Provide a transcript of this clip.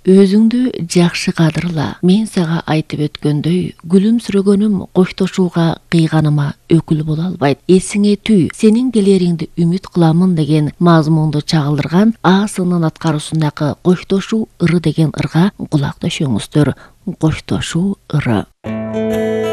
Өзүңдү жакшы кадырла. Мен сага айтып өткөндөй, күлүмсүрөгөнүм коштошууга кыйганыма өкүл боло албайт. Эсиңе түй, сенин келериңди үмүт кыламын деген мазмунду чагылдырган АСынын аткаруусундагы коштошуу ыры деген ырга кулак төшөңүздөр. Коштошуу ыры.